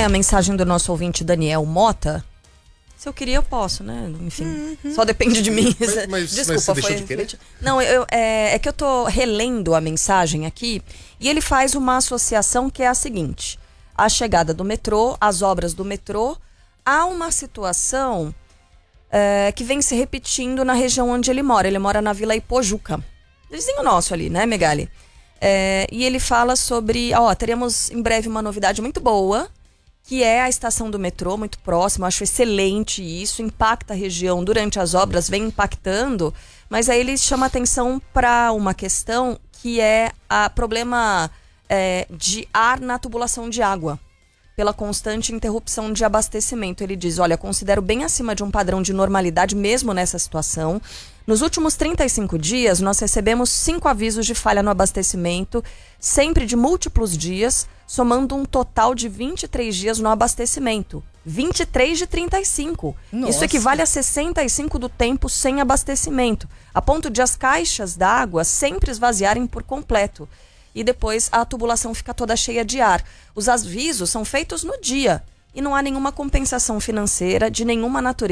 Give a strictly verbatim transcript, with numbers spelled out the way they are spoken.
a mensagem do nosso ouvinte Daniel Mota. Se eu queria, eu posso, né? Enfim, uhum. só depende de mim. Mas, mas, Desculpa, mas você foi... deixou de querer? Não, eu, é, é que eu tô relendo a mensagem aqui e ele faz uma associação que é a seguinte. A chegada do metrô, as obras do metrô, há uma situação é, que vem se repetindo na região onde ele mora. Ele mora na Vila Ipojuca. Vizinho nosso ali, né, Megali? É, e ele fala sobre, ó, teremos em breve uma novidade muito boa, que é a estação do metrô, muito próxima. Eu acho excelente isso, impacta a região durante as obras, vem impactando, mas aí ele chama atenção para uma questão que é o problema é, de ar na tubulação de água, pela constante interrupção de abastecimento. Ele diz, olha, considero bem acima de um padrão de normalidade mesmo nessa situação. Nos últimos trinta e cinco dias, nós recebemos cinco avisos de falha no abastecimento, sempre de múltiplos dias, somando um total de vinte e três dias no abastecimento. vinte e três de trinta e cinco. Nossa. Isso equivale a sessenta e cinco do tempo sem abastecimento, a ponto de as caixas d'água sempre esvaziarem por completo. E depois a tubulação fica toda cheia de ar. Os avisos são feitos no dia e não há nenhuma compensação financeira de nenhuma natureza